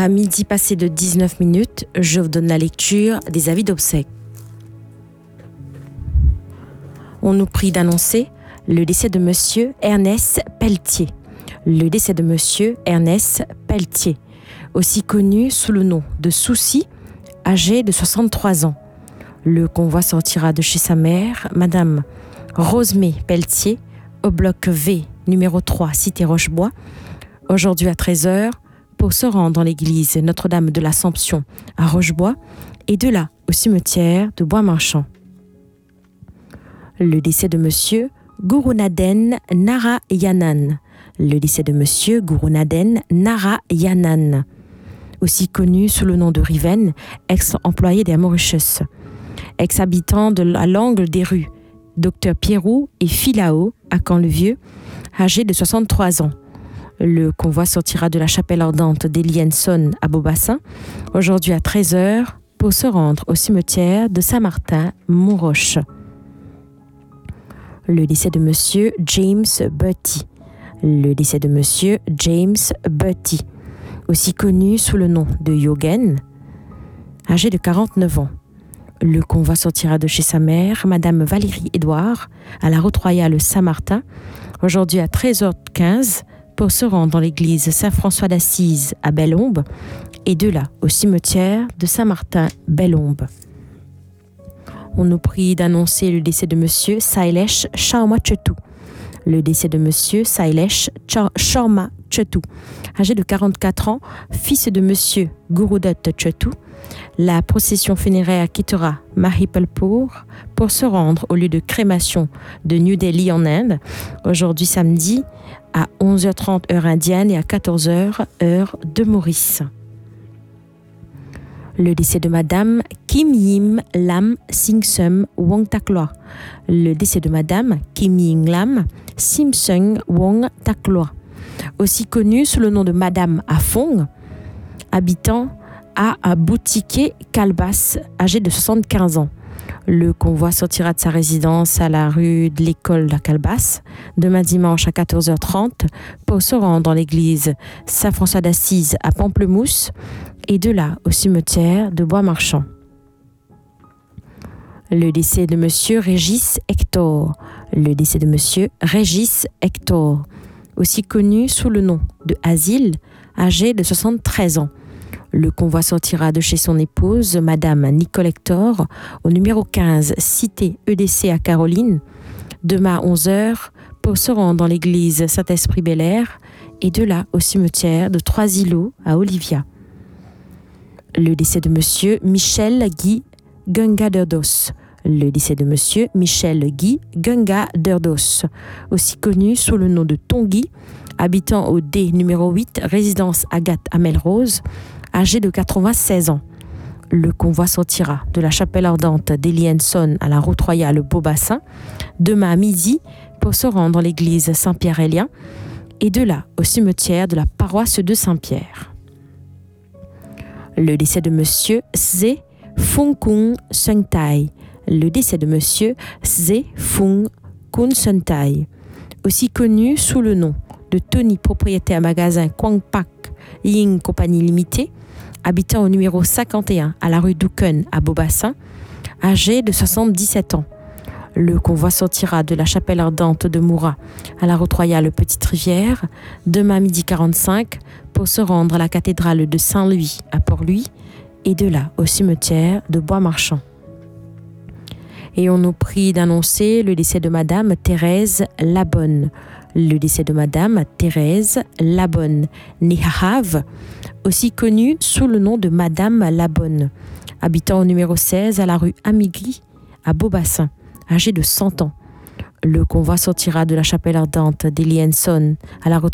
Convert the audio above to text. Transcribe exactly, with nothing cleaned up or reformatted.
À midi passé de dix-neuf minutes, je vous donne la lecture des avis d'obsèques. On nous prie d'annoncer le décès de Monsieur Ernest Pelletier. Le décès de Monsieur Ernest Pelletier, aussi connu sous le nom de Souci, âgé de soixante-trois ans. Le convoi sortira de chez sa mère, Madame Rosemée Pelletier, au bloc V, numéro trois, Cité Rochebois, aujourd'hui à treize heures, pour se rendre dans l'église Notre-Dame de l'Assomption à Rochebois et de là au cimetière de Bois-Marchand. Le décès de Monsieur Gurunaden Narayanan. Le décès de Monsieur Gurunaden Narayanan, aussi connu sous le nom de Riven, ex-employé des Mauritius, ex-habitant de à l'angle des rues Docteur Pierrot et Filao à Caen-le-Vieux, âgé de soixante-trois ans. Le convoi sortira de la chapelle ardente d'Elienson à Beaubassin, aujourd'hui à treize heures, pour se rendre au cimetière de Saint-Martin-Montroche. Le décès de Monsieur James Bertie. Le décès de Monsieur James Bertie, aussi connu sous le nom de Yogen, âgé de quarante-neuf ans. Le convoi sortira de chez sa mère, Madame Valérie Édouard, à la route royale Saint-Martin, aujourd'hui à treize heures quinze, pour se rendre dans l'église Saint-François d'Assise à Belle-Ombe, et de là au cimetière de Saint-Martin-Belle-Ombe. On nous prie d'annoncer le décès de Monsieur Sailesh Sharma Chetou. Le décès de Monsieur Sailesh Sharma Chetou, âgé de quarante-quatre ans, fils de Monsieur Gurudutt Chetou. La procession funéraire quittera Mahipalpur pour se rendre au lieu de crémation de New Delhi en Inde, aujourd'hui samedi à onze heures trente heure indienne et à quatorze heures heure de Maurice. Le décès de Madame Kim Yim Lam Singsum Wong Takloa. Le décès de Madame Kim Yim Lam Simsung Wong Takloa, aussi connue sous le nom de Madame Afong, habitant à Boutiquet Calbas, âgée de soixante-quinze ans. Le convoi sortira de sa résidence à la rue de l'École de Calbas demain dimanche à quatorze heures trente pour se rendre dans l'église Saint-François d'Assise à Pamplemousse et de là au cimetière de Bois-Marchand. Le décès de Monsieur Régis Hector. Le décès de Monsieur Régis Hector, aussi connu sous le nom de Asile, âgé de soixante-treize ans. Le convoi sortira de chez son épouse, Madame Nicole Hector, au numéro quinze, cité E D C à Caroline, demain à onze heures, pour se rendre dans l'église Saint-Esprit-Bel-Air et de là au cimetière de Trois-Îlots à Olivia. Le décès de Monsieur Michel Guy Gunga-Derdos. Le décès de Monsieur Michel Guy Gunga-Derdos, aussi connu sous le nom de Tonguy, habitant au D numéro huit, résidence Agathe à Melrose, âgé de quatre-vingt-seize ans. Le convoi sortira de la chapelle ardente d'Elienson à la route royale Beaubassin, demain à midi, pour se rendre dans l'église Saint-Pierre-Élien, et de là au cimetière de la paroisse de Saint-Pierre. Le décès de Monsieur Zé Fung Kun Sengtai. Le décès de Monsieur Zé Fung Kun Sengtai, aussi connu sous le nom de Tony, propriétaire magasin Quang Pak Ying Compagnie Limitée, habitant au numéro cinquante et un à la rue Douken à Beaubassin, âgé de soixante-dix-sept ans. Le convoi sortira de la chapelle ardente de Moura à la route royale Petite Rivière, demain midi quarante-cinq, pour se rendre à la cathédrale de Saint-Louis à Port-Louis et de là au cimetière de Bois-Marchand. Et on nous prie d'annoncer le décès de Madame Thérèse Labonne. Le décès de Madame Thérèse Labonne, née à Havre, aussi connue sous le nom de Madame Labonne, habitant au numéro seize à la rue Amigui à Beaubassin, âgée de cent ans. Le convoi sortira de la chapelle ardente d'Elienson à la route